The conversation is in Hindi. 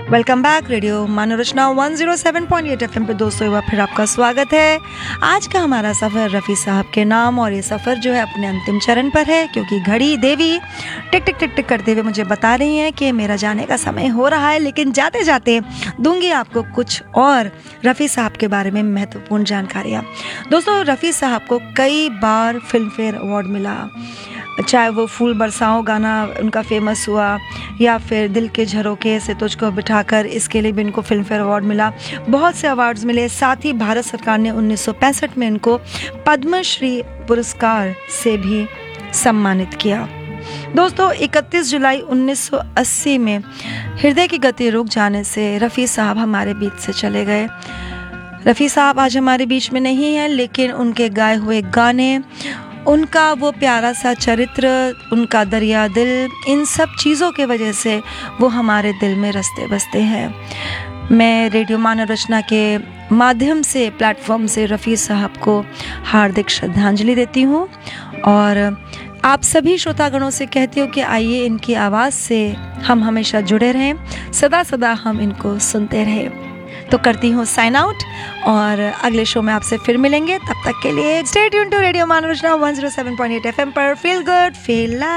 वेलकम बैक रेडियो मनोरचना 107.8 एफएम पे दोस्तों एक बार फिर आपका स्वागत है। आज का हमारा सफ़र रफ़ी साहब के नाम और ये सफ़र जो है अपने अंतिम चरण पर है, क्योंकि घड़ी देवी टिक टिक टिक टिक करते हुए मुझे बता रही हैं कि मेरा जाने का समय हो रहा है। लेकिन जाते जाते दूंगी आपको कुछ और रफ़ी साहब के बारे में महत्वपूर्ण जानकारियाँ। दोस्तों, रफ़ी साहब को कई बार फिल्म फेयर अवार्ड मिला, चाहे वो फूल बरसाओ गाना उनका फेमस हुआ या फिर दिल के झरोखे से तुझको बिठाकर, इसके लिए भी इनको फिल्म फेयर अवार्ड मिला। बहुत से अवार्ड्स मिले। साथ ही भारत सरकार ने 1965 में इनको पद्मश्री पुरस्कार से भी सम्मानित किया। दोस्तों, 31 जुलाई 1980 में हृदय की गति रुक जाने से रफ़ी साहब हमारे बीच से चले गए। रफ़ी साहब आज हमारे बीच में नहीं हैं, लेकिन उनके गाए हुए गाने, उनका वो प्यारा सा चरित्र, उनका दरिया दिल, इन सब चीज़ों के वजह से वो हमारे दिल में रचते बसते हैं। मैं रेडियो मनोरचना के माध्यम से, प्लेटफॉर्म से रफ़ी साहब को हार्दिक श्रद्धांजलि देती हूँ और आप सभी श्रोतागणों से कहती हूँ कि आइए इनकी आवाज़ से हम हमेशा जुड़े रहें, सदा सदा हम इनको सुनते रहें। तो करती हूँ साइन आउट और अगले शो में आपसे फिर मिलेंगे। तब तक के लिए stay tune to radio मनोरचना 107.8 FM पर। Feel good, feel live.